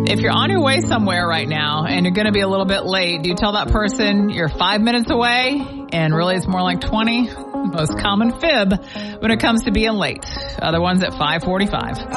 If you're on your way somewhere right now and you're going to be a little bit late, do you tell that person you're 5 minutes away and really it's more like 20? Most common fib when it comes to being late. Other ones at 5:45.